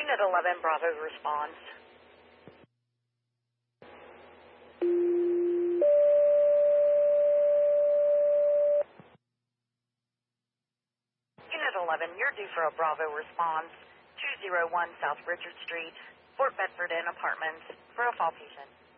Unit 11, Bravo responds. Unit 11, you're due for a Bravo response. 201 South Richard Street, Fort Bedford Inn Apartments, for a fall patient.